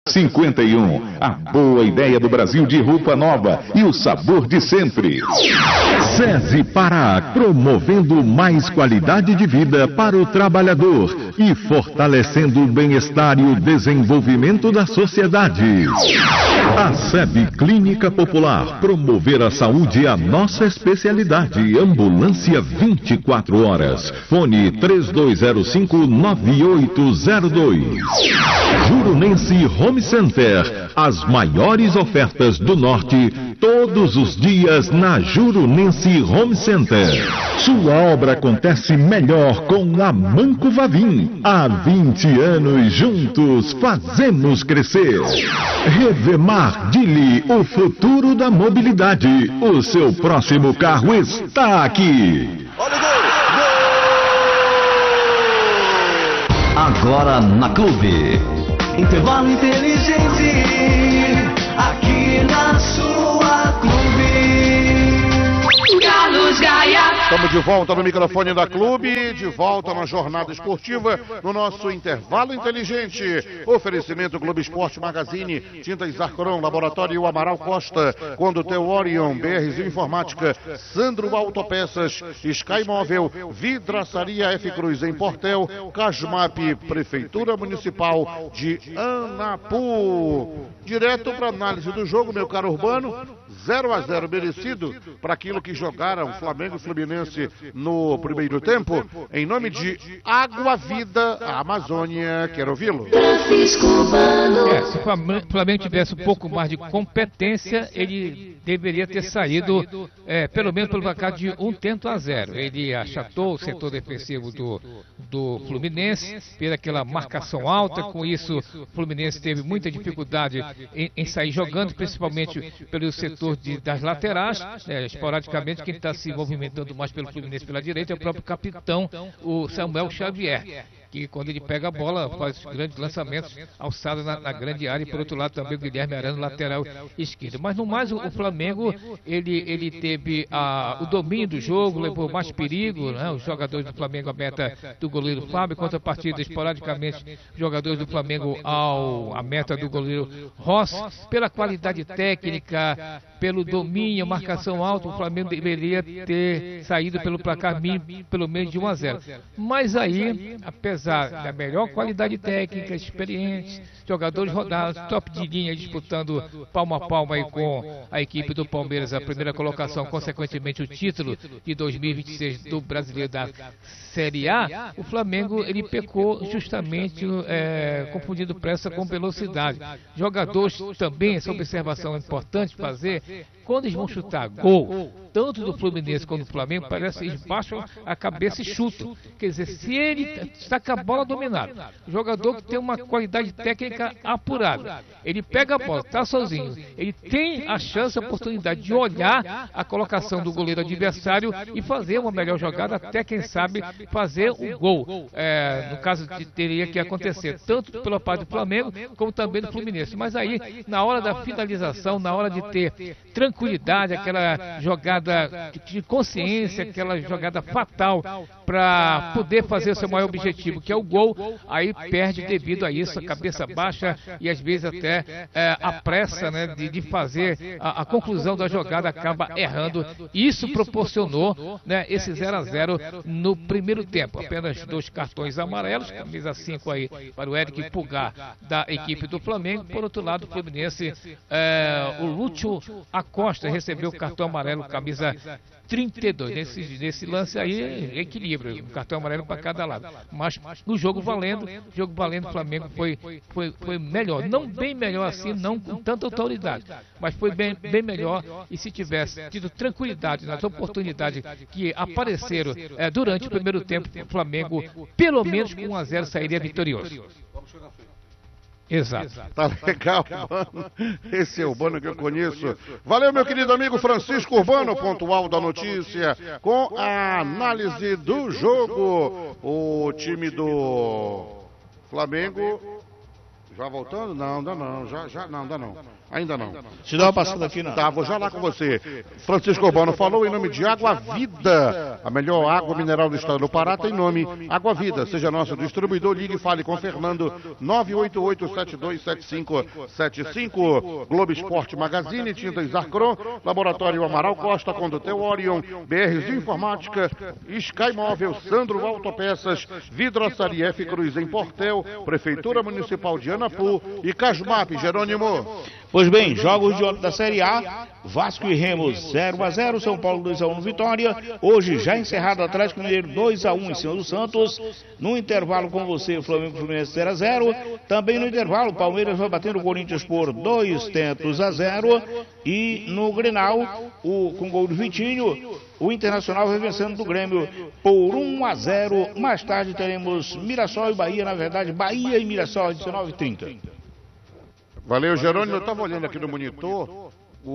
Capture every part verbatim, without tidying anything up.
cinquenta e um. A boa ideia do Brasil de roupa nova e o sabor de sempre. SESI Pará, promovendo mais qualidade de vida para o trabalhador e fortalecendo o bem-estar e o desenvolvimento da sociedade. A SEB Clínica Popular, promover a saúde é a nossa especialidade. Ambulância vinte e quatro horas. Fone três dois zero cinco nove oito zero dois. Jurunense Home Center, as maiores ofertas do Norte, todos os dias na Jurunense Home Center. Sua obra acontece melhor com a Manco Vavim. Há vinte anos juntos fazemos crescer. Revemar Dili, o futuro da mobilidade. O seu próximo carro está aqui. Olha o gol! Gol! Agora na Clube. Intervalo inteligente. Aqui na sua Clube. Carlos Gaia. Estamos de volta no microfone da Clube, de volta na jornada esportiva, no nosso intervalo inteligente. Oferecimento Globo Esporte Magazine, Tintas Zarcorão, Laboratório Amaral Costa, Condutel Orion, B R Z Informática, Sandro Autopeças, Sky Móvel, Vidraçaria F Cruz em Portel, Casmap, Prefeitura Municipal de Anapu. Direto para análise do jogo, meu caro Urbano. zero a zero merecido para aquilo que jogaram Flamengo e Fluminense no primeiro tempo. Em nome de Água Vida, a Amazônia, quero ouvi-lo. É, se o Flamengo tivesse um pouco mais de competência, ele deveria ter saído, é, pelo menos pelo placar de um tento a zero. Ele achatou o setor defensivo do, do Fluminense, fez aquela marcação alta, com isso o Fluminense teve muita dificuldade em, em sair jogando, principalmente pelo setor De, das laterais, né, esporadicamente quem está se movimentando mais pelo Fluminense pela direita é o próprio capitão, o Samuel Xavier, que quando ele pega a bola faz grandes lançamentos alçados na, na grande área, e por outro lado também o Guilherme Arana, lateral esquerdo. Mas no mais o, o Flamengo ele, ele teve a, o domínio do jogo, levou mais perigo, né? Os jogadores do Flamengo a meta do goleiro Fábio, contra a partida esporadicamente os jogadores do Flamengo ao, a meta do goleiro Ross, pela qualidade técnica, pelo domínio, marcação alta, o Flamengo deveria ter saído pelo placar mínimo, pelo menos de um a zero. Mas aí, apesar da melhor qualidade técnica, experientes, jogadores rodados, top de linha, disputando palmo a palmo aí com a equipe do Palmeiras, a primeira colocação, consequentemente o título de dois mil e vinte e seis do Brasileiro da Série A, o Flamengo ele pecou justamente é, confundindo pressa com velocidade. Jogadores também, essa observação é importante fazer, quando eles vão chutar gol, tanto do Fluminense quanto do Flamengo, parece que eles baixam a cabeça e chutam. Quer dizer, se ele está com a bola dominada, o jogador que tem uma qualidade técnica apurada, ele pega a bola, está sozinho, ele tem a chance, a oportunidade de olhar a colocação do goleiro adversário e fazer uma melhor jogada, até quem sabe fazer o gol. É, no caso, de, teria que acontecer tanto pela parte do Flamengo, como também do Fluminense. Mas aí, na hora da finalização, na hora de ter tranquilidade, aquela jogada de consciência, aquela jogada fatal para poder fazer o seu maior objetivo, que é o gol, aí perde devido a isso, a cabeça baixa e às vezes até é, a pressa, né, de, de fazer a, a conclusão da jogada, acaba errando. Isso proporcionou, né, esse zero a zero no primeiro tempo. Apenas dois cartões amarelos, camisa cinco aí para o Eric Pulgar da equipe do Flamengo. Por outro lado, o Fluminense, é, o Lúcio Acosta recebeu o cartão amarelo, camisa trinta e dois. Nesse, nesse lance aí, equilíbrio, um cartão amarelo para cada lado. Mas no jogo valendo, jogo valendo, o Flamengo foi, foi, foi melhor. Não bem melhor assim, não com tanta autoridade, mas foi bem, bem melhor. E se tivesse tido tranquilidade nas oportunidades que apareceram é, durante o primeiro tempo, o Flamengo, pelo menos com um a zero, sairia vitorioso. Exato. Tá legal, Urbano. Esse é o Urbano que eu conheço. Valeu, meu querido amigo Francisco Urbano, pontual da notícia, com a análise do jogo. O time do Flamengo Já voltando? Não, ainda não. Já, já, não, ainda não. Ainda não. Se dá uma passada aqui, não. Tá, vou já lá com você. Francisco Urbano falou em nome de Água Vida. A melhor água mineral do estado do Pará tem nome Água Vida. Seja nosso distribuidor, ligue e fale com Fernando nove oito oito sete dois sete cinco sete cinco. Globo Esporte Magazine, Tintas Arcron, Laboratório Amaral Costa, Condutel Orion, B R Z Informática, Sky Móvel, Sandro Autopeças, Vidraçaria F Cruz em Portel, Prefeitura Municipal de Anapu e Casmap, Jerônimo. Pois bem, jogos de ontem da Série A, Vasco e Remo zero a zero, São Paulo dois a um Vitória. Hoje já encerrado, Atlético Mineiro dois a um em cima do Santos. No intervalo com você, Flamengo e Fluminense zero a zero. Também no intervalo, Palmeiras vai batendo o Corinthians por dois tentos a zero. E no Grenal, o, com gol do Vitinho, o Internacional vai vencendo do Grêmio por um a zero. Mais tarde teremos Mirassol e Bahia, na verdade, Bahia e Mirassol, dezenove e trinta. Valeu, Jerônimo. Eu estava olhando aqui no monitor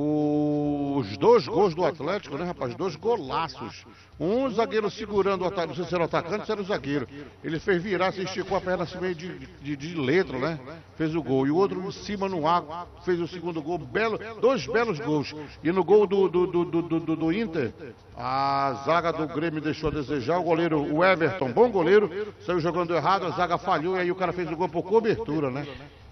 os dois gols do Atlético, né, rapaz? Dois golaços. Um zagueiro segurando o atacante, não sei se era o atacante, se era o zagueiro. Ele fez virar, se esticou a perna assim meio de, de, de letra, né? Fez o gol. E o outro em cima no ar, fez o segundo gol. Belo, dois belos gols. E no gol do, do, do, do, do, do Inter, a zaga do Grêmio deixou a desejar. O goleiro, o Everton, bom goleiro, saiu jogando errado, a zaga falhou e aí o cara fez o gol por cobertura, né?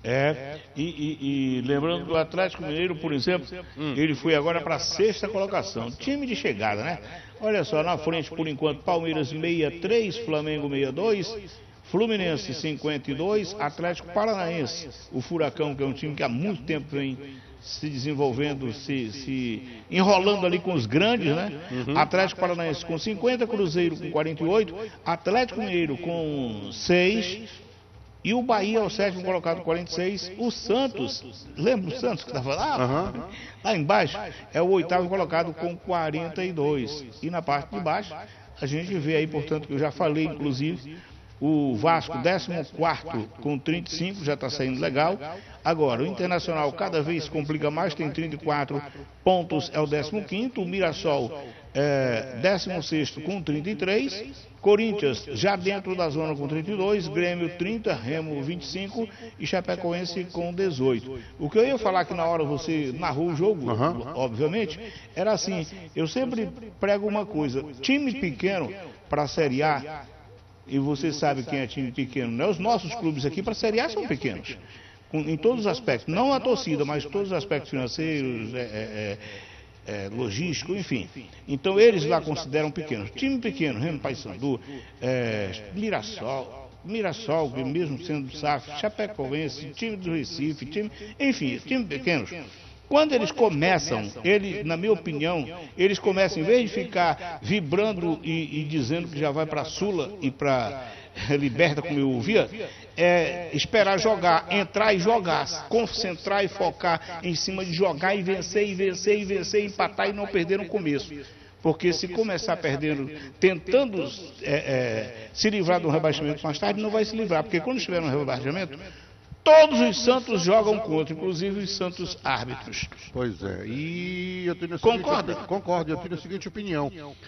É, e, e, e lembrando do Atlético Mineiro, por exemplo, hum. ele foi agora para a sexta colocação. Time de chegada, né? Olha só, na frente, por enquanto, Palmeiras sessenta e três, Flamengo sessenta e dois, Fluminense cinquenta e dois, Atlético Paranaense, o Furacão, que é um time que há muito tempo vem se desenvolvendo, se, se enrolando ali com os grandes, né? Uhum. Atlético Paranaense com cinquenta, Cruzeiro com quarenta e oito, Atlético Mineiro com seis... E o Bahia é o sétimo colocado com quarenta e seis. O Santos, lembra o Santos que estava lá? Uhum. Lá embaixo, é o oitavo colocado com quarenta e dois. E na parte de baixo, a gente vê aí, portanto, que eu já falei, inclusive, o Vasco, décimo quarto com trinta e cinco, já está saindo legal. Agora, o Internacional cada vez complica mais, tem trinta e quatro pontos, é o décimo quinto. O Mirassol, é, décimo sexto com trinta e três. Corinthians já dentro da zona com trinta e dois, Grêmio trinta, Remo vinte e cinco e Chapecoense com dezoito. O que eu ia falar que na hora você narrou o jogo, uhum. obviamente, era assim, eu sempre prego uma coisa, time pequeno para a Série A, e você sabe quem é time pequeno, né? Os nossos clubes aqui para a Série A são pequenos, em todos os aspectos, não a torcida, mas todos os aspectos financeiros, é, é, É, logístico, enfim. Então eles lá consideram pequenos. Time pequeno, Remo, Paysandu, é, Mirassol, Mirassol, mesmo sendo S A F, Chapecoense, time do Recife, time, enfim, time pequenos. Quando eles começam, eles, na minha opinião, eles começam, em vez de ficar vibrando e, e dizendo que já vai para a Sula e para Liberta, como eu ouvia, é esperar jogar, entrar e jogar, concentrar e focar em cima de jogar e vencer, e vencer, e vencer, empatar e não perder no começo. Porque se começar perdendo, tentando é, é, se livrar do rebaixamento mais tarde, não vai se livrar, porque quando estiver no rebaixamento, todos os santos jogam contra, inclusive os santos árbitros. Pois é, e eu tenho a seguinte, Concorda? Concordo, eu tenho a seguinte opinião.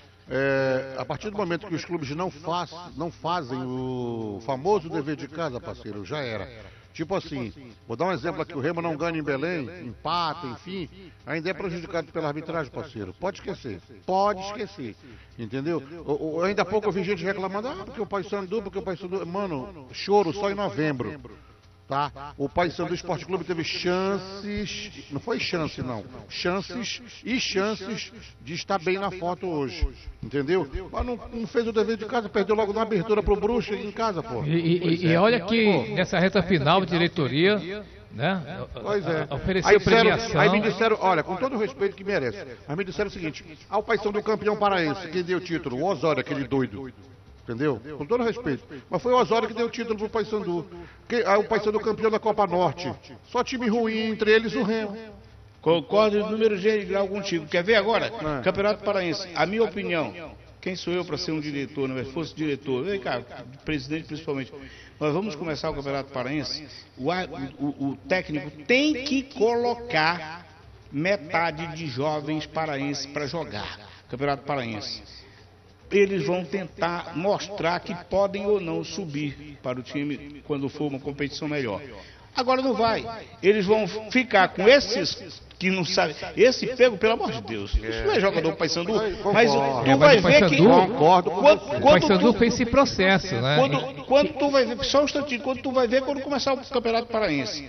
É, a partir do momento que os clubes não, faz, não fazem o famoso dever de casa, parceiro, já era. Tipo assim, vou dar um exemplo aqui, o Remo não ganha em Belém, empata, enfim, ainda é prejudicado pela arbitragem, parceiro. Pode esquecer, pode esquecer, entendeu? O, o, ainda há pouco eu vi gente reclamando, ah, porque o Paysandu, porque o Paysandu... Mano, choro só em novembro. Tá? O Paysandu Esporte Clube teve chances, não foi chance não, chances e chances de estar bem na foto hoje, entendeu? Mas não, não fez o dever de casa, perdeu logo na abertura pro Bruxa em casa, pô. E, e, e olha que pô, nessa reta final de diretoria, né? Pois é. Ofereceu aí, disseram, premiação. aí me disseram, olha, com todo o respeito que merece, mas me disseram o seguinte, ah, o Paysandu campeão paraense, quem deu o título? O Osório, aquele doido. Entendeu? Com todo respeito. Mas foi o Osório que deu o título pro Paysandu. Aí o Paysandu campeão da Copa Norte. Só time ruim, entre eles o Remo. Concordo no número de grau contigo. Quer ver agora? É. Campeonato Paraense. A minha opinião, quem sou eu para ser um diretor, né? Se fosse diretor, vem cá, presidente principalmente. Nós vamos começar o Campeonato Paraense. O, o, o técnico tem que colocar metade de jovens paraenses para jogar. Campeonato Paraense. Eles vão tentar mostrar que podem ou não subir para o time quando for uma competição melhor. Agora não vai. Eles vão ficar com esses que não sabem. Esse pego, pelo amor de Deus, isso não é jogador do Paysandu, mas tu É, vai mas o ver que... Paysandu- Quando, O quando Paysandu tu- fez esse processo, né? Quando, quando tu vai ver, só um instantinho, quando tu vai ver quando começar o Campeonato Paraense.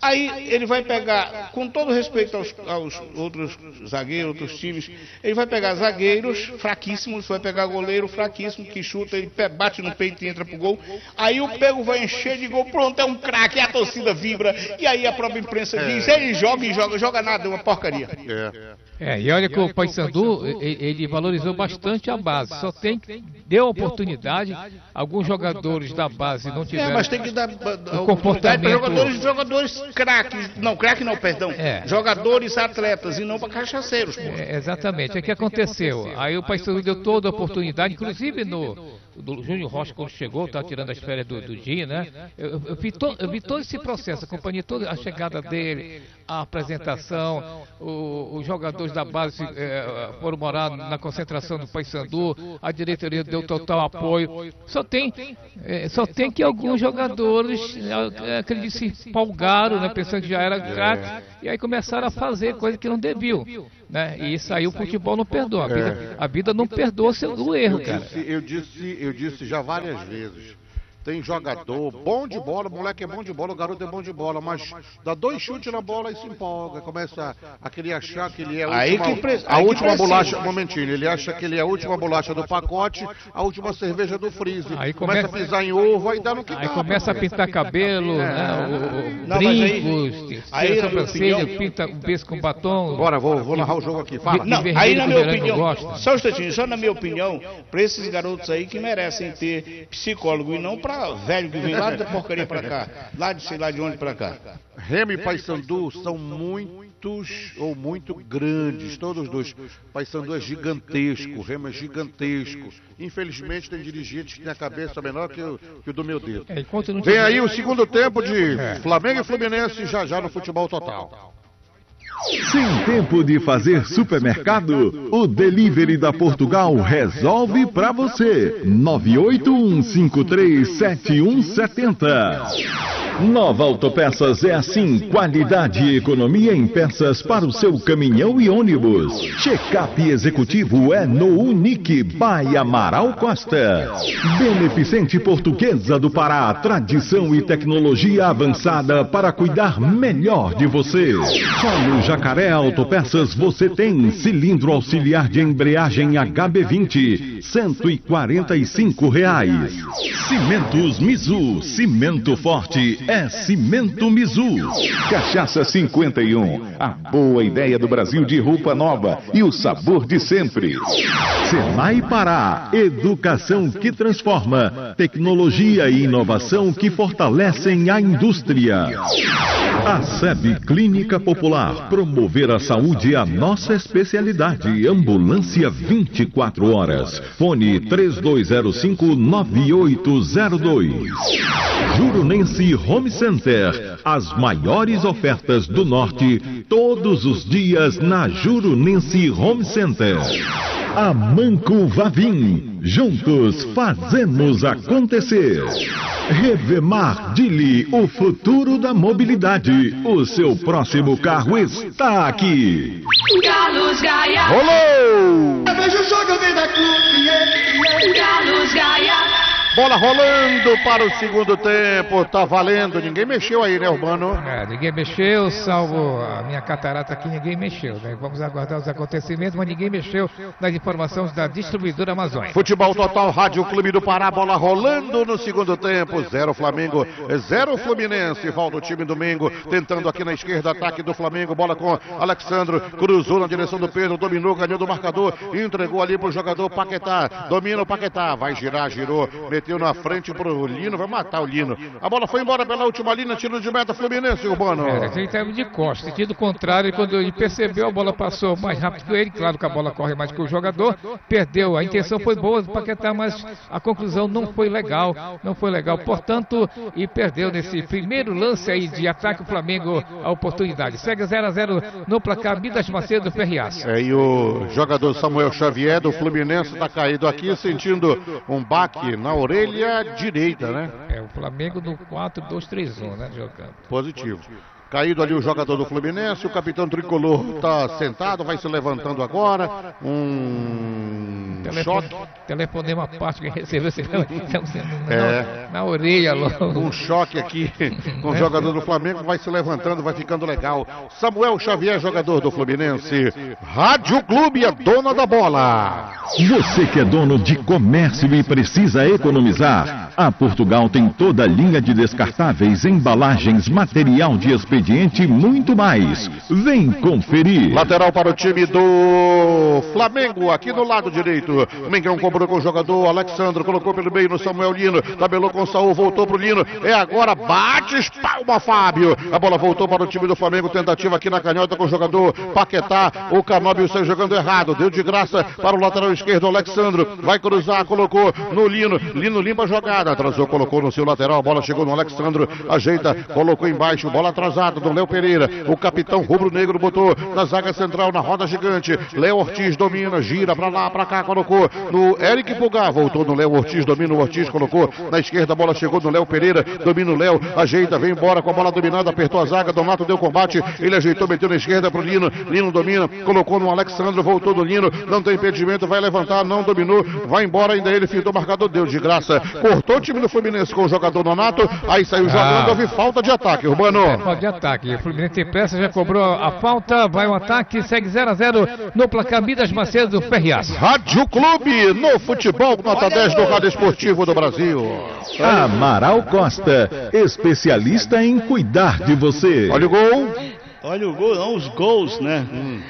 Aí ele vai pegar, com todo respeito aos, aos outros zagueiros, outros times, ele vai pegar zagueiros fraquíssimos, vai pegar goleiro fraquíssimo, que chuta, ele pe- bate no peito e entra pro gol. Aí o pego vai encher de gol, pronto, é um craque, a torcida vibra, e aí a própria imprensa diz, ele joga e joga, joga nada, é uma porcaria. É, e olha que o Paysandu, e- ele valorizou bastante a base. Só tem que deu oportunidade, alguns jogadores da base não É, tiveram. mas tem que dar o oportunidade comportamento- para jogadores, jogadores craques, não, craque não, perdão, É. jogadores atletas e não para cachaceiros. Pô. É, exatamente, é o que aconteceu. Aí o Paysandu deu toda a oportunidade, inclusive no do Júnior Rocha, quando chegou, estava tirando as férias do, do dia, né? Eu, eu, eu vi to, eu vi todo esse processo, acompanhei toda a chegada dele, a apresentação, o- os jogadores da base eh, foram morar na concentração do Paysandu, a diretoria deu total apoio. Só tem, eh, só tem que alguns jogadores, eh, acredito, se empolgaram, né? Pensando que já era craque, e aí começaram a fazer coisa que não deviam. Né? E isso aí o futebol não perdoa. A vida, a vida não perdoa seu, o erro, cara. Disse- eu, disse, eu disse já várias vezes. Tem jogador bom de bola, o moleque é bom de bola, o garoto é bom de bola, mas dá dois chutes na bola e se empolga, começa a, a querer achar que ele é a Aí última, que pre- a aí que última precisa. bolacha, um momentinho, ele acha que ele é a última bolacha do pacote, a última cerveja do freezer, Aí começa, começa- a pisar em ovo, aí dá no que Aí dá, começa a pô. pintar cabelo, né? o, o, Não, mas aí- brincos, aí, tira na minha sobrancelha, opinião- pinta o berço com batom. Bora, vou, vou narrar o jogo aqui, fala. Não, vermelho aí que na o minha Verano opinião, gosta. só um instantinho, só na minha opinião, para esses garotos aí que merecem ter psicólogo e não para velho que vem lá da porcaria para cá, lá de sei lá de onde para cá. Remo e Paysandu são muitos ou muito grandes, todos os dois. Paysandu é gigantesco, Remo é gigantesco. Infelizmente tem dirigentes que têm a cabeça menor que o, que o do meu dedo. É, enquanto não Vem tiver- aí o segundo tempo de Flamengo e Fluminense já já no futebol total. Sem tempo de fazer supermercado, o Delivery da Portugal resolve pra você. nove oito um cinco três sete um sete zero. Nova Autopeças é assim, qualidade e economia em peças para o seu caminhão e ônibus. Check-up executivo é no Unique by Amaral Costa. Beneficente Portuguesa do Pará, tradição e tecnologia avançada para cuidar melhor de você. Só no Jacaré Autopeças você tem cilindro auxiliar de embreagem H B vinte, cento e quarenta e cinco reais. Cimentos Mizu, cimento forte é Cimento Mizu. Cachaça cinquenta e um, a boa ideia do Brasil de roupa nova e o sabor de sempre. Senai Pará, educação que transforma, tecnologia e inovação que fortalecem a indústria. A S E B Clínica Popular, promover a saúde é a nossa especialidade. Ambulância vinte e quatro horas. Fone três dois zero cinco nove oito zero dois. Jurunense Home Center, as maiores ofertas do Norte, todos os dias na Jurunense Home Center. A Manco Vavim, juntos fazemos acontecer. Revemar Dili, o futuro da mobilidade. O seu próximo carro está aqui. Carlos Gaia, Rolou! Carlos Gaia. Bola rolando para o segundo tempo, tá valendo. Ninguém mexeu aí, né, Urbano? É, ninguém mexeu, salvo a minha catarata aqui, ninguém mexeu, né? Vamos aguardar os acontecimentos, mas ninguém mexeu nas informações da distribuidora Amazônia. Futebol Total, Rádio Clube do Pará, bola rolando no segundo tempo, zero Flamengo, zero Fluminense, volta o time domingo, tentando aqui na esquerda, ataque do Flamengo, bola com Alexandro, cruzou na direção do Pedro, dominou, ganhou do marcador, entregou ali pro jogador Paquetá, domina o Paquetá, vai girar, girou, meteu na frente pro Lino, vai matar o Lino. A bola foi embora pela última linha, tiro de meta Fluminense, Urbano. É, ele estava de costa, sentido contrário, quando ele percebeu, a bola passou mais rápido que ele, claro que a bola corre mais que o jogador, perdeu, a intenção foi boa do Paquetá, mas a conclusão não foi legal, não foi legal, portanto, e perdeu nesse primeiro lance aí de ataque o Flamengo a oportunidade. Segue zero a zero no placar, Midas Macedo, Ferriaço. É, e o jogador Samuel Xavier do Fluminense está caído aqui, sentindo um baque na orelha. orelha direita, né? É, o Flamengo no quatro dois três um, né, jogando. Positivo. Caído ali o jogador do Fluminense, o capitão tricolor está sentado, vai se levantando agora. Um Telefone, choque. telefonema à parte que recebeu, você viu? É. na, na orelha logo. Um choque aqui com o jogador do Flamengo, vai se levantando, vai ficando legal. Samuel Xavier, jogador do Fluminense. Rádio Clube, a dona da bola. Você que é dono de comércio e precisa economizar, a Portugal tem toda a linha de descartáveis, embalagens, material de expediente e muito mais. Vem conferir. Lateral para o time do Flamengo, aqui no lado direito. O Mengão cobrou com o jogador Alexandre, colocou pelo meio no Samuel Lino, tabelou com o Saul, voltou pro Lino. É agora, bate palma, Fábio. A bola voltou para o time do Flamengo, tentativa aqui na canhota com o jogador Paquetá. O Canóbio saiu jogando errado, deu de graça para o lateral esquerdo, Alexandre. Vai cruzar, colocou no Lino. Lino limpa a jogada, atrasou, colocou no seu lateral. A bola chegou no Alexandre, ajeita, colocou embaixo, bola atrasada do Léo Pereira. O capitão rubro-negro botou na zaga central, na roda gigante. Léo Ortiz domina, gira pra lá, pra cá, colocou no Eric Pulgar, voltou no Léo Ortiz, domina o Ortiz, colocou na esquerda, a bola chegou no Léo Pereira, domina o Léo, ajeita, vem embora com a bola dominada, apertou a zaga, Donato deu combate, ele ajeitou, meteu na esquerda pro Lino, Lino domina, colocou no Alexandre, voltou no Lino, não tem impedimento, vai levantar, não dominou, vai embora, ainda ele fintou o marcador, deu de graça, cortou o time do Fluminense com o jogador Donato, aí saiu jogando, Ah. houve falta de ataque, Urbano. É, falta de ataque. O Fluminense tem pressa, já cobrou a falta, vai o ataque, segue zero a zero no placar Midas Macedo Ferriaça. Rádio Clube, no futebol, nota dez do Rádio Esportivo do Brasil. Amaral Costa, especialista em cuidar de você. Olha o gol. Olha o gol, não, os gols, né?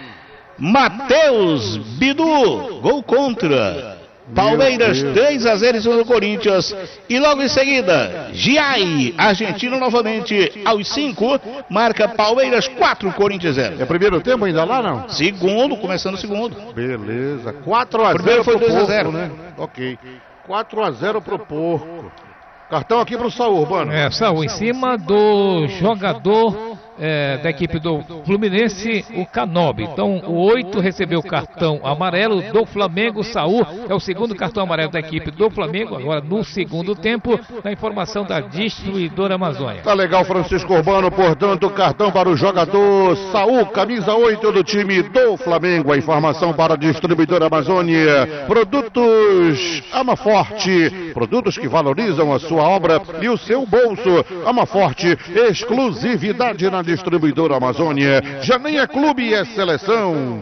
Matheus Bidu, gol contra. Palmeiras três a zero em cima do Corinthians. E logo em seguida, Giai, argentino novamente, aos cinco, marca Palmeiras quatro, Corinthians zero. É primeiro tempo ainda lá, não? Segundo, começando o segundo. Beleza, quatro a zero Primeiro foi pro dois a Porco, zero. né? Ok, quatro a zero pro Porco. Cartão aqui pro Saul, Urbano. É, Saul, em cima do jogador é, da equipe do Fluminense, o Canóbio. Então, o oito recebeu o cartão amarelo do Flamengo. Saul é o segundo cartão amarelo da equipe do Flamengo, agora no segundo tempo, na informação da distribuidora Amazônia. Tá legal, Francisco Urbano, portanto, cartão para o jogador Saul, camisa oito do time do Flamengo. A informação para a distribuidora Amazônia. Produtos Amaforte, produtos que valorizam a sua obra e o seu bolso. Amaforte, exclusividade na distribuidora Amazônia. Já nem é clube, é seleção.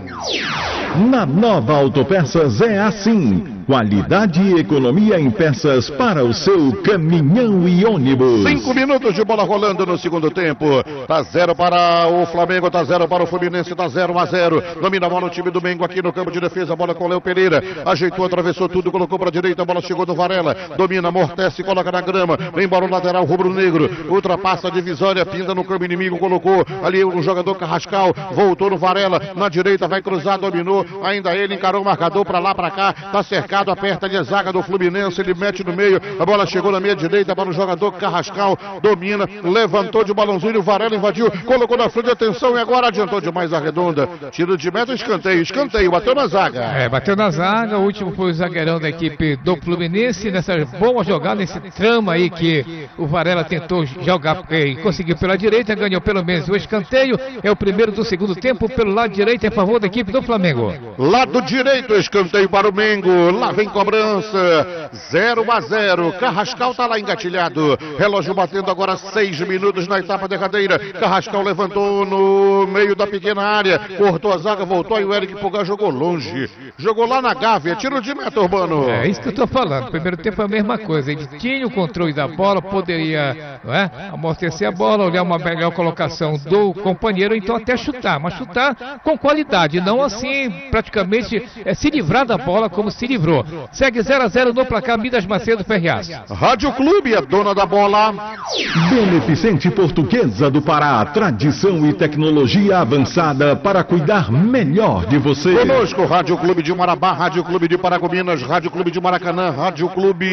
Na Nova Autopeças é assim. Qualidade e economia em peças para o seu caminhão e ônibus. Cinco minutos de bola rolando no segundo tempo. Tá zero para o Flamengo, tá zero para o Fluminense, tá zero a zero. Domina a bola o time do Mengo aqui no campo de defesa. A bola com o Léo Pereira. Ajeitou, atravessou tudo, colocou para a direita. A bola chegou no Varela. Domina, amortece, coloca na grama. Vem embora o lateral rubro-negro. Ultrapassa a divisória, pinda no campo inimigo. Colocou ali o jogador Carrascal. Voltou no Varela. Na direita vai cruzar, dominou. Ainda ele encarou o marcador para lá, para cá. Tá cercado. Aperta ali a zaga do Fluminense, ele mete no meio, a bola chegou na meia direita para o jogador Carrascal, domina, levantou de balãozinho, o Varela invadiu, colocou na frente, atenção, e agora adiantou demais a redonda, tiro de meta, escanteio, escanteio, bateu na zaga. É, bateu na zaga, o último foi o zagueirão da equipe do Fluminense, nessa boa jogada, nesse trama aí que o Varela tentou jogar e conseguiu pela direita, ganhou pelo menos o escanteio, é o primeiro do segundo tempo, pelo lado direito, em favor da equipe do Flamengo. Lado direito, escanteio para o Mengo, lá vem cobrança, zero a zero, Carrascal tá lá engatilhado, relógio batendo agora seis minutos na etapa derradeira, Carrascal levantou no meio da pequena área, cortou a zaga, voltou, aí o Eric Pulgar jogou longe, jogou lá na Gávea, tiro de meta, Urbano. É isso que eu tô falando, primeiro tempo é a mesma coisa, ele tinha o controle da bola, poderia, não é, amortecer a bola, olhar uma melhor colocação do companheiro, então até chutar, mas chutar com qualidade, não assim, praticamente, é, se livrar da bola como se livrou. Segue zero a zero no placar Midas Macedo Ferriaça. Rádio Clube, a dona da bola. Beneficente Portuguesa do Pará, tradição e tecnologia avançada para cuidar melhor de você. Conosco, Rádio Clube de Marabá, Rádio Clube de Paragominas, Rádio Clube de Maracanã, Rádio Clube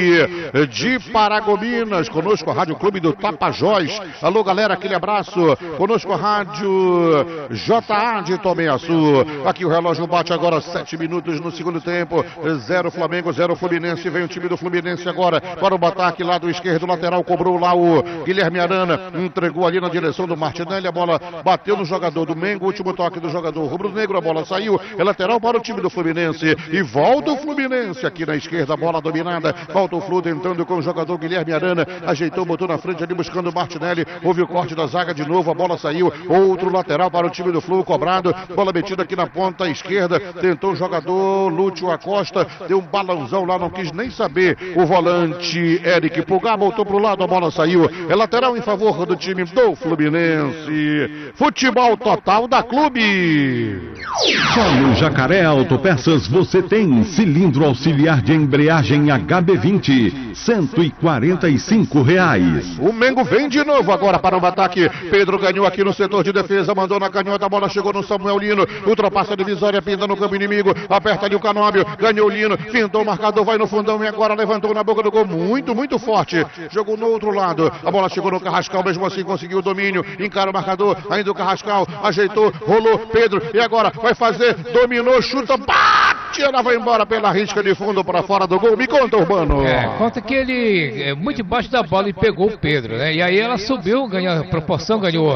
de Paragominas. Conosco, a Rádio Clube do Tapajós. Alô, galera, aquele abraço. Conosco, a Rádio J A de Tomeaçu. Aqui o relógio bate agora sete minutos no segundo tempo. Zero Flamengo, zero Fluminense. Vem o time do Fluminense agora para o ataque lá do esquerdo, lateral, cobrou lá o Guilherme Arana, entregou ali na direção do Martinelli, a bola bateu no jogador do Mengo, último toque do jogador rubro-negro, a bola saiu, é lateral para o time do Fluminense, e volta o Fluminense aqui na esquerda, bola dominada, volta o Flu tentando com o jogador Guilherme Arana, ajeitou, botou na frente ali buscando o Martinelli, houve o corte da zaga de novo, a bola saiu, outro lateral para o time do Flu, cobrado, bola metida aqui na ponta esquerda, tentou o jogador Lúcio Acosta, deu um balãozão lá, não quis nem saber, o volante Eric Pulgar, voltou pro lado, a bola saiu, é lateral em favor do time do Fluminense. Futebol total da Clube. Só no Jacaré Autopeças você tem cilindro auxiliar de embreagem H B vinte, cento e quarenta e cinco reais. O Mengo vem de novo agora para o ataque. Pedro ganhou aqui no setor de defesa, mandou na canhota, a bola chegou no Samuel Lino, ultrapassa a divisória, pinta no campo inimigo, aperta ali o Canóbio, ganhou o Lino, fintou o marcador, vai no fundão e agora levantou na boca do gol, muito, muito forte. Jogou no outro lado, a bola chegou no Carrascal, mesmo assim conseguiu o domínio, encara o marcador, ainda o Carrascal, ajeitou, rolou, Pedro, e agora vai fazer, dominou, chuta, bate, ela vai embora pela risca de fundo para fora do gol. Me conta, Urbano. É, conta que ele é muito embaixo da bola e pegou o Pedro, né? E aí ela subiu, ganhou proporção, ganhou,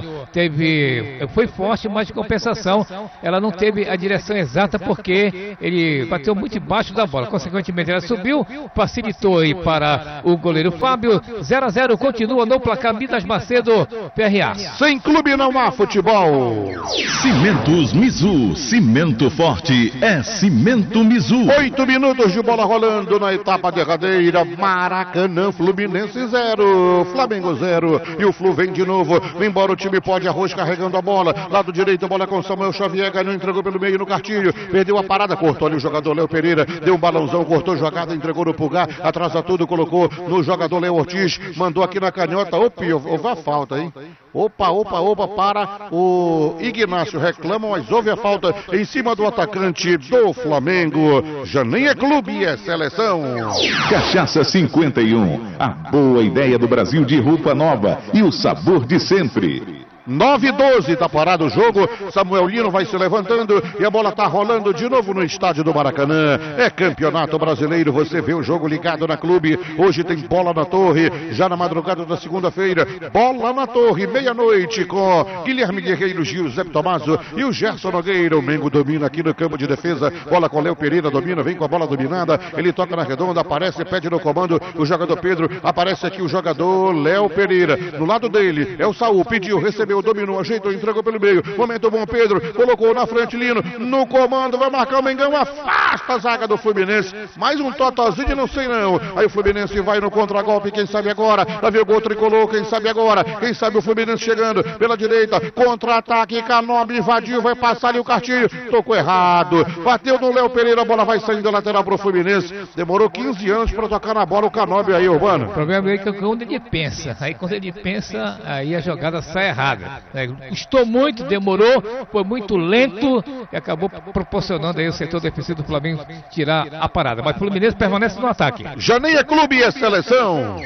teve, foi forte, mas de compensação, ela não teve a direção exata porque ele bateu muito embaixo da bola. Consequentemente, ela subiu, facilitou aí para o goleiro Fábio. zero a zero, continua no placar Minas Macedo, P R A. Sem clube não há futebol. Cimentos Mizu, cimento forte é Cimento Mizu. Oito minutos de bola rolando na etapa derradeira. Maracanã, Fluminense zero, Flamengo zero. E o Flu vem de novo. Embora o time pode arroz carregando a bola. Lado direito, a bola com Samuel Xavier. Ganhou, entregou pelo meio no Cartilho. Perdeu a parada, cortou ali o jogador Léo Pereira. Deu um balãozão, cortou jogada, entregou no Pulgar. Atrasa tudo, colocou no jogador Léo Ortiz. Mandou aqui na canhota. Opa, houve a falta, hein? Opa, opa, opa, para o Ignácio. Reclama, mas houve a falta em cima do atacante do Flamengo. Já nem é clube, é seleção. Cachaça cinquenta e um, a boa ideia do Brasil de roupa nova e o sabor de sempre. nove e doze, tá parado o jogo, Samuel Lino vai se levantando e a bola tá rolando de novo no estádio do Maracanã. É campeonato brasileiro, você vê o jogo ligado na Clube. Hoje tem bola na Torre, já na madrugada da segunda-feira, bola na Torre, meia-noite, com Guilherme Guerreiro, Giuseppe Tomaso e o Gerson Nogueira. O Mengo domina aqui no campo de defesa, bola com Léo Pereira, domina, vem com a bola dominada, ele toca na redonda, aparece, pede no comando o jogador Pedro, aparece aqui o jogador Léo Pereira, no lado dele é o Saul, pediu, recebeu, dominou, ajeitou, entregou pelo meio, momento bom, Pedro, colocou na frente, Lino, no comando, vai marcar o Mengão, afasta a zaga do Fluminense, mais um totozinho, não sei não, aí o Fluminense vai no contragolpe, quem sabe agora, lá vem o gol tricolor, quem sabe agora, quem sabe o Fluminense chegando pela direita, contra-ataque, Canóbio invadiu, vai passar ali o Cartilho, tocou errado, bateu no Léo Pereira, a bola vai saindo da lateral pro Fluminense, demorou quinze anos para tocar na bola o Canóbio aí, Urbano. O problema é que quando ele pensa, aí quando ele pensa, aí a jogada sai errada. É, custou muito, demorou, foi muito lento e acabou proporcionando aí o setor defensivo do Flamengo tirar a parada. Mas o Fluminense permanece no ataque. Já nem é clube, é seleção.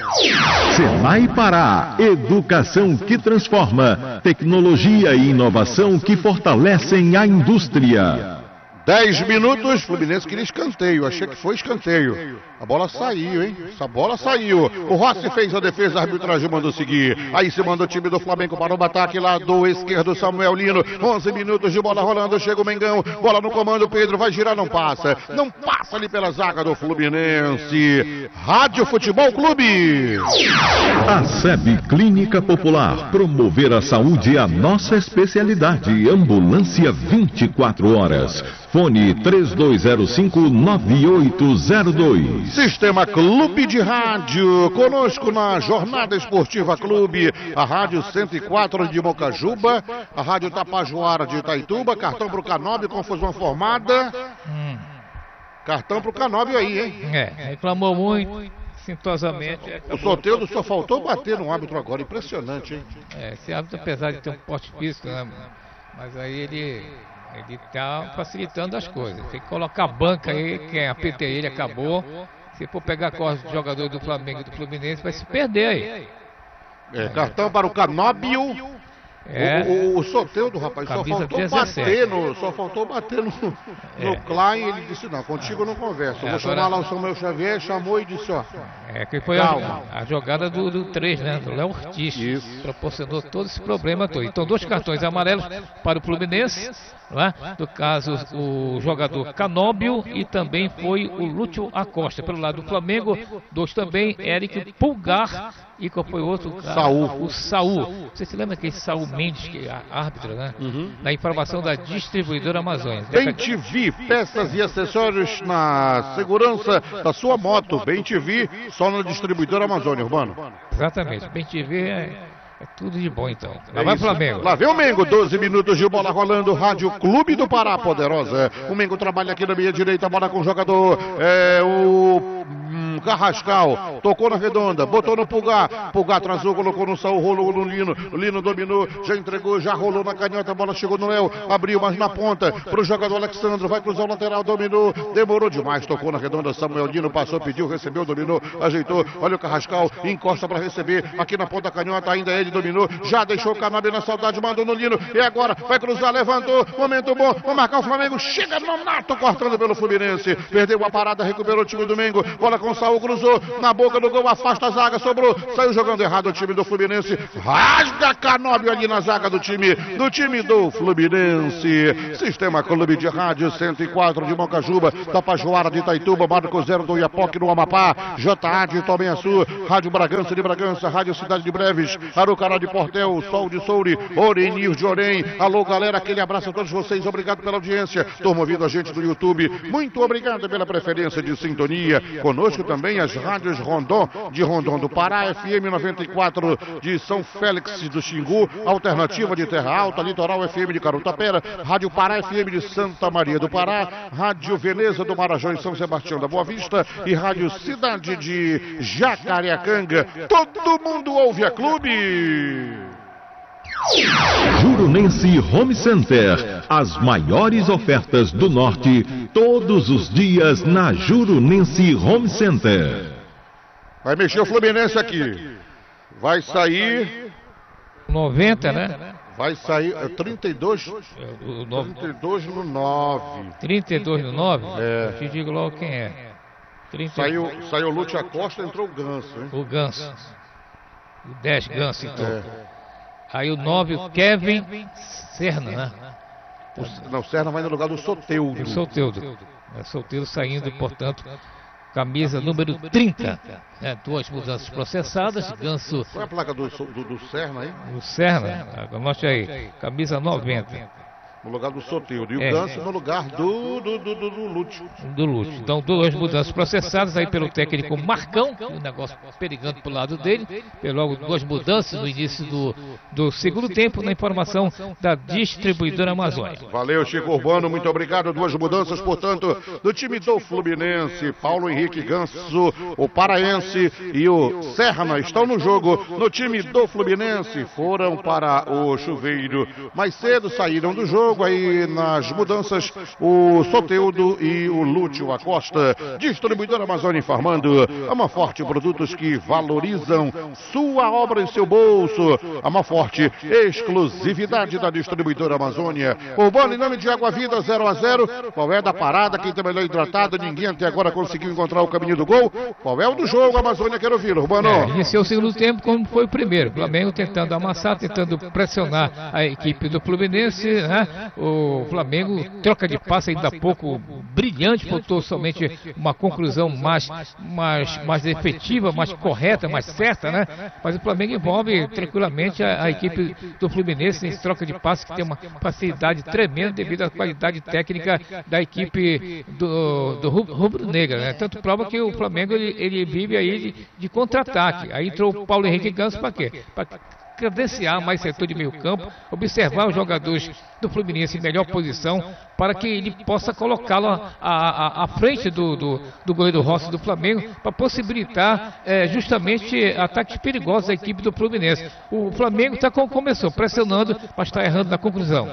Senai Pará, educação que transforma, tecnologia e inovação que fortalecem a indústria. dez minutos, Fluminense queria escanteio, achei que foi escanteio. A bola saiu, hein? Essa bola saiu. O Rossi fez a defesa, a arbitragem mandou seguir. Aí se manda o time do Flamengo para o ataque lá do esquerdo, Samuel Lino. onze minutos de bola rolando, chega o Mengão. Bola no comando, Pedro vai girar, não passa. Não passa ali pela zaga do Fluminense. Rádio Futebol Clube. A S E B Clínica Popular, promover a saúde é a nossa especialidade. Ambulância vinte e quatro horas. Fone três dois zero cinco nove oito zero dois. Sistema Clube de Rádio, conosco na Jornada Esportiva Clube, a Rádio cento e quatro de Mocajuba, a Rádio Tapajoara de Itaituba, cartão pro Canóbio, confusão formada. Hum. Cartão pro Canóbio aí, hein? É, reclamou muito, sintosamente. O Soteldo só faltou bater no árbitro agora, impressionante, hein? É, esse árbitro, apesar de ter um porte físico, né? Mas aí ele... Ele está facilitando as coisas. Tem que colocar a banca aí, quem apeta ele acabou. Se for pegar com os jogadores do Flamengo e do Fluminense, vai se perder aí. É, cartão para o Canóbio. É. O, o, o Soteldo, rapaz, só Camisa faltou, dezessete. bater no, só faltou bater no, no É. Klein. Ele disse: não, contigo eu não converso. Eu É, vou chamar agora- lá o Samuel Xavier, chamou e disse: ó. É, que foi Calma. a, a jogada do três, né? Do Léo Ortiz. Isso. Proporcionou todo esse problema todo. Então, dois cartões amarelos para o Fluminense, não é? No caso, o jogador Canóbio e também foi o Lúcio Acosta. Pelo lado do Flamengo, dois também, Eric Pulgar e qual foi o outro? Cara? Saul. O Saul. Você se lembra aquele Saul Mendes, que é árbitro, né? Uhum. Na informação da distribuidora Amazônia. Bem T V, peças e acessórios na segurança da sua moto. Bem T V, só no distribuidor Amazônia, Urbano. Exatamente. Bem T V é, é tudo de bom, então. Lá É vai isso. Flamengo. Lá vem o Mengo, doze minutos de bola rolando, Rádio Clube do Pará, poderosa. O Mengo trabalha aqui na minha direita, bola com o jogador, é o hum, Carrascal, tocou na redonda, botou no Pulgar, Pulgar atrasou, colocou no Saul, rolou no Lino, o Lino dominou, já entregou, já rolou na canhota, a bola chegou no Léo, abriu mais na ponta, pro jogador Alexandre, vai cruzar o lateral, dominou, demorou demais, tocou na redonda, Samuel Lino passou, pediu, recebeu, dominou, ajeitou, olha o Carrascal, encosta para receber, aqui na ponta canhota, ainda ele dominou, já deixou o Canabe na saudade, mandou no Lino, e agora vai cruzar, levantou, momento bom, vai marcar o Flamengo, chega no Nato, cortando pelo Fluminense, perdeu a parada, recuperou o time do Mengo, bola com o Saul, cruzou, na boca do gol, afasta a zaga, sobrou, saiu jogando errado o time do Fluminense, rasga Canóbio ali na zaga do time, do time do Fluminense, Sistema Clube de Rádio cento e quatro de Moncajuba, Tapajoara de Itaituba, Marco Zero do Iapoque no Amapá, J A de Tomenhaçu, Rádio Bragança de Bragança, Rádio Cidade de Breves, Arucará de Portel, Sol de Soure, Orem News de Orem, alô galera, aquele abraço a todos vocês, obrigado pela audiência, turma ouvindo a gente do YouTube, muito obrigado pela preferência de sintonia, conosco também as rádios Rondon, de Rondon do Pará, F M noventa e quatro de São Félix do Xingu, Alternativa de Terra Alta, Litoral F M de Carutapera, Rádio Pará F M de Santa Maria do Pará, Rádio Veneza do Marajó em São Sebastião da Boa Vista e Rádio Cidade de Jacareacanga. Todo mundo ouve a Clube! Jurunense Home Center, as maiores ofertas do Norte, todos os dias na Jurunense Home Center. Vai mexer o Fluminense aqui. Vai sair. noventa, né? Vai sair é, trinta e dois. O nove- trinta e dois no nove. trinta e dois no nove? É. Eu te digo logo quem é. trinta... Saiu, saiu o Lúcio Acosta, entrou o Ganso, hein? O Ganso. O dez Ganso, então. É. Aí o nove, o Kevin Serna, né? O, não, o Serna vai no lugar do Soteldo. O Solteudo. É, Solteudo saindo, portanto, camisa número trinta. É, duas mudanças processadas. Ganso, Qual é a placa do, do, do Serna aí? o Serna, anote aí, camisa noventa. No lugar do Soteldo. E o É. Ganso no lugar do, do, do, do, do Lúcio. Do Lúcio. Então, duas mudanças processadas aí pelo técnico Marcão, o negócio perigando pro lado dele. Pelo duas mudanças no início do, do segundo tempo, na informação da distribuidora Amazônia. Valeu, Chico Urbano, muito obrigado. Duas mudanças, portanto, do time do Fluminense. Paulo Henrique Ganso, o paraense e o Serna estão no jogo. No time do Fluminense, foram para o chuveiro. Mais cedo saíram do jogo. Aí nas mudanças, o Soteldo e o Lúcio Acosta. Distribuidora Amazônia informando. Amaforte, produtos que valorizam sua obra em seu bolso. Amaforte, exclusividade da distribuidora Amazônia. Urbano, em nome de Água Vida, zero a zero. Qual é da parada? Quem está melhor hidratado? Ninguém até agora conseguiu encontrar o caminho do gol. Qual é o do jogo? Amazônia, quero ouvir, Urbano. É, iniciou o segundo tempo como foi o primeiro. O Flamengo tentando amassar, tentando pressionar a equipe do Fluminense, né? O Flamengo troca de passe ainda há pouco brilhante, faltou somente uma conclusão mais, mais, mais efetiva, mais correta, mais certa, né? Mas o Flamengo envolve tranquilamente a, a equipe do Fluminense nesse troca de passe que tem uma facilidade tremenda devido à qualidade técnica da equipe do, do rubro-negra, né? Tanto prova que o Flamengo ele, ele vive aí de, de contra-ataque. Aí entrou o Paulo Henrique Ganso para quê? Para credenciar mais setor de meio campo, observar os jogadores do Fluminense em melhor posição, para que ele possa colocá-lo à, à, à frente do, do, do goleiro Rossi do Flamengo, para possibilitar é, justamente ataques perigosos à equipe do Fluminense. O Flamengo tá, começou pressionando, mas está errando na conclusão.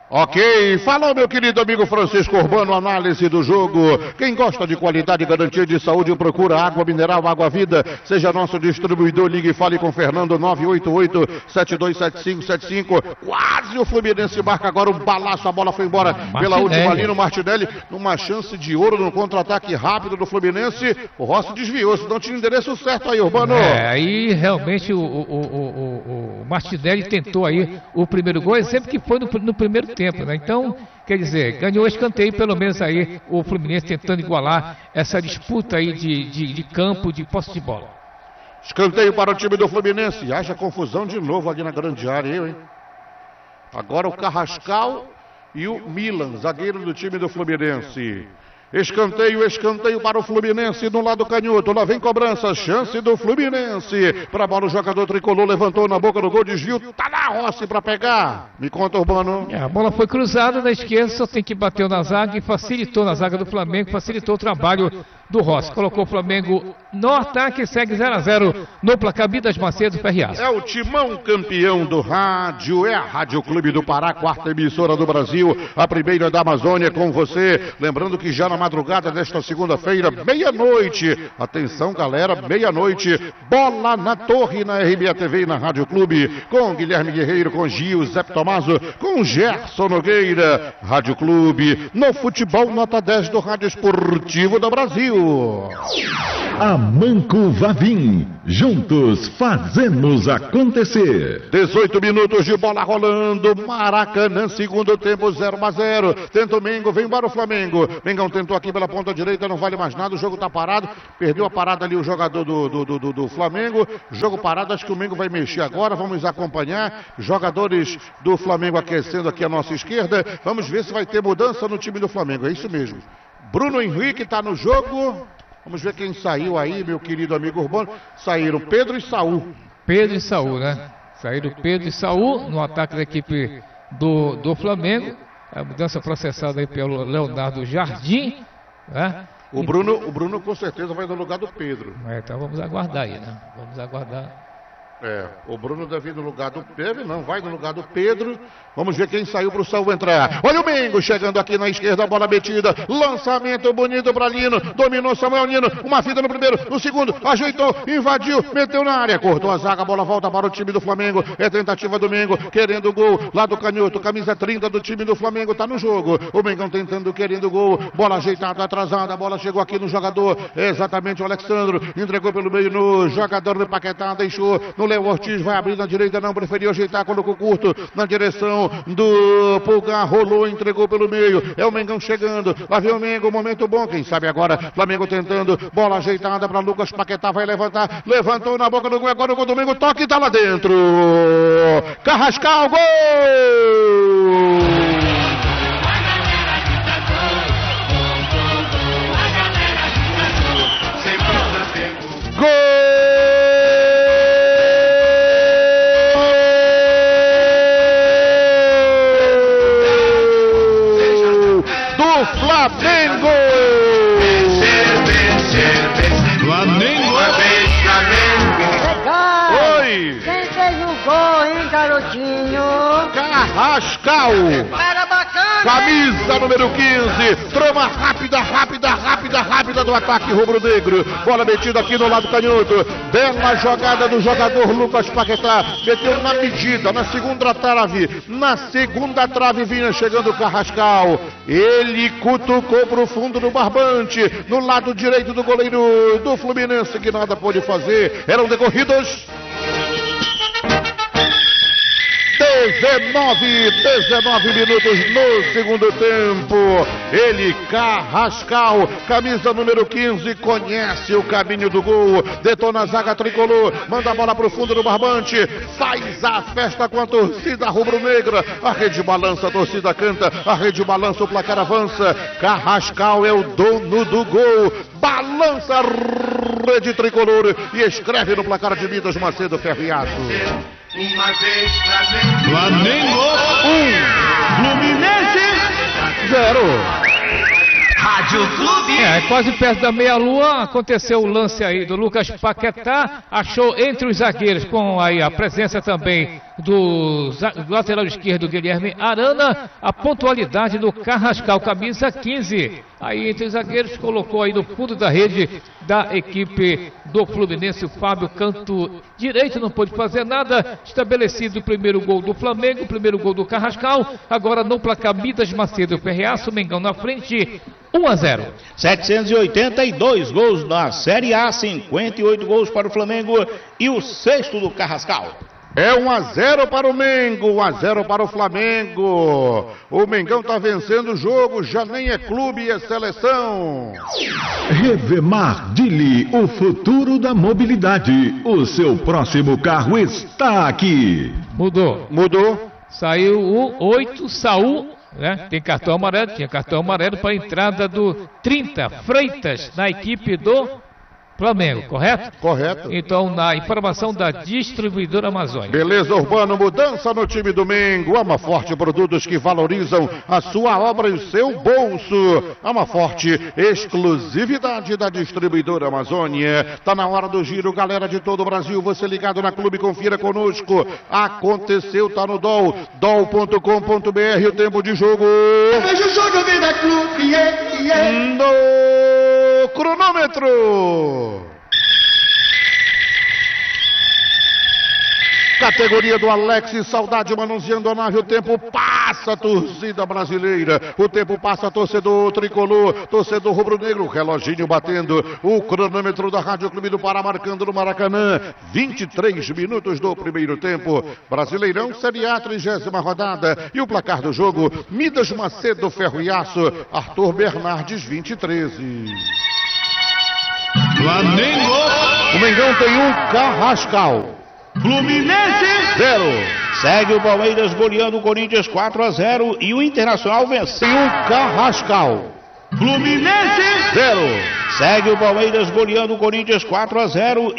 Ok, falou meu querido amigo Francisco Urbano, análise do jogo. Quem gosta de qualidade e garantia de saúde, procura Água Mineral, Água Vida. Seja nosso distribuidor, ligue e fale com Fernando, nove oito oito, sete dois sete cinco sete cinco. Quase o Fluminense marca agora um balaço, a bola foi embora Martinelli. pela última linha, o Martinelli, numa chance de ouro no contra-ataque rápido do Fluminense. O Rossi desviou, se não tinha endereço certo aí, Urbano. É, aí realmente o, o, o, o, o Martinelli tentou aí o primeiro gol, sempre que foi no, no primeiro tempo, né? Então, quer dizer, ganhou escanteio, pelo menos aí o Fluminense tentando igualar essa disputa aí de, de, de campo, de posse de bola. Escanteio para o time do Fluminense. Haja confusão de novo ali na grande área, hein? Agora o Carrascal e o Milan, zagueiro do time do Fluminense. Escanteio, escanteio para o Fluminense no lado canhoto. Lá vem cobrança, chance do Fluminense. Para a bola o jogador tricolor levantou na boca do gol, desvio. Tá na Rossi para pegar. Me conta, Urbano. É, a bola foi cruzada na esquerda, só tem que bater na zaga e facilitou na zaga do Flamengo, facilitou o trabalho do Rossi. Colocou o Flamengo no ataque e segue zero a zero no placar. Bidas Macedo, Ferriaço. É o timão campeão do rádio, é a Rádio Clube do Pará, quarta emissora do Brasil, a primeira da Amazônia com você. Lembrando que já na madrugada desta segunda-feira, meia-noite, atenção galera, meia-noite, bola na torre na R B A T V e na Rádio Clube, com Guilherme Guerreiro, com Gil, Zé Tomaso, com Gerson Nogueira. Rádio Clube, no futebol nota dez do Rádio Esportivo do Brasil. Amanco Vavim, juntos fazemos acontecer. dezoito minutos de bola rolando, Maracanã, segundo tempo, zero a zero. Tenta o Mengo, vem para o Flamengo. Mengão tentou aqui pela ponta direita, não vale mais nada, o jogo está parado. Perdeu a parada ali o jogador do, do, do, do Flamengo. Jogo parado, acho que o Mengo vai mexer agora, vamos acompanhar. Jogadores do Flamengo aquecendo aqui à nossa esquerda. Vamos ver se vai ter mudança no time do Flamengo, é isso mesmo. Bruno Henrique está no jogo. Vamos ver quem saiu aí, meu querido amigo Urbano. Saíram Pedro e Saul. Pedro e Saul, né? Saíram Pedro e Saul no ataque da equipe do, do Flamengo. A mudança processada aí pelo Leonardo Jardim, né? O Bruno, o Bruno com certeza vai no lugar do Pedro. É, então vamos aguardar aí, né? Vamos aguardar. É, o Bruno deve ir no lugar do Pedro, não, vai no lugar do Pedro. Vamos ver quem saiu para o Saul entrar. Olha o Mengo chegando aqui na esquerda, a bola metida. Lançamento bonito para Lino. Dominou Samuel Lino. Uma vida no primeiro, no segundo. Ajeitou, invadiu, meteu na área. Cortou a zaga, a bola volta para o time do Flamengo. É tentativa do Mengo, querendo o gol. Lá do canhoto, camisa trinta do time do Flamengo, tá no jogo. O Mengão tentando, querendo o gol. Bola ajeitada, atrasada. A bola chegou aqui no jogador. É exatamente o Alexandro. Entregou pelo meio no jogador do Paquetá. Deixou no Léo Ortiz, vai abrir na direita, não, preferiu ajeitar, colocou curto na direção do Pulgar, rolou, entregou pelo meio, é o Mengão chegando, lá vem o Mengo, momento bom, quem sabe agora, Flamengo tentando, bola ajeitada para Lucas Paquetá, vai levantar, levantou na boca do gol, agora o gol do Mengo, toque e tá lá dentro, Carrascal, gol! Flamengo! Flamengo! Oi! Quem fez o gol, hein, garotinho? Carrascal! Era bacana! Camisa número quinze, trama rápida, rápida, rápida, rápida do ataque rubro-negro. Bola metida aqui no lado canhoto. Bela jogada do jogador Lucas Paquetá. Meteu na medida, na segunda trave. Na segunda trave vinha chegando o Carrascal. Ele cutucou pro fundo do barbante. No lado direito do goleiro do Fluminense, que nada pôde fazer. Eram decorridos dezenove, dezenove minutos no segundo tempo. Ele, Carrascal, camisa número quinze, conhece o caminho do gol. Detona a zaga tricolor, manda a bola pro fundo do barbante, faz a festa com a torcida rubro-negra. A rede balança, a torcida canta, a rede balança, o placar avança. Carrascal é o dono do gol. Balança a rede tricolor e escreve no placar de Bidas Macedo, Ferriaço. Uma vez Flamengo! Um. Fluminense! Zero. Rádio Rádio Clube. É, quase perto da meia-lua, aconteceu o lance aí do Lucas Paquetá, achou entre os zagueiros, com aí a presença também do, do lateral esquerdo Guilherme Arana, a pontualidade do Carrascal, camisa quinze. Aí entre os zagueiros colocou aí no fundo da rede da equipe do Fluminense o Fábio, canto direito, não pôde fazer nada. Estabelecido o primeiro gol do Flamengo, o primeiro gol do Carrascal. Agora no placar Midas Macedo Ferreaço, Mengão na frente, um a zero. setecentos e oitenta e dois gols na Série A, cinquenta e oito gols para o Flamengo e o sexto do Carrascal. É um a zero para o Mengo, um a zero para o Flamengo. O Mengão está vencendo o jogo, já nem é clube, é seleção. Revemar Dili, o futuro da mobilidade. O seu próximo carro está aqui. Mudou. Mudou. Saiu o oito, Saul, né? Tem cartão amarelo, tinha cartão amarelo para a entrada do trinta, Freitas, na equipe do Flamengo, correto? Correto. Então, na informação da distribuidora Amazônia. Beleza, Urbano, mudança no time do Mengo. Ama Forte, produtos que valorizam a sua obra e o seu bolso. Ama Forte, exclusividade da distribuidora Amazônia. Tá na hora do giro, galera de todo o Brasil. Você ligado na Clube, confira conosco. Aconteceu, tá no D O L, D O L ponto com ponto B R, o tempo de jogo. Veja o jogo, vida clube, yeah, yeah. No cronômetro. Categoria do Alex, saudade manuseando a nave, o tempo passa, torcida brasileira, o tempo passa, torcedor tricolor, torcedor rubro-negro, reloginho batendo, o cronômetro da Rádio Clube do Pará marcando no Maracanã, vinte e três minutos do primeiro tempo, Brasileirão Série A, trigésima rodada, e o placar do jogo, Midas Macedo Ferro e Aço, Arthur Bernardes vinte e treze. Flamengo. O Mengão tem um Carrascal. Fluminense. Zero. Segue o Palmeiras goleando o Corinthians quatro a zero e o Internacional venceu. Tem um Carrascal. Fluminense. Zero. Segue o Palmeiras goleando o Corinthians quatro a zero.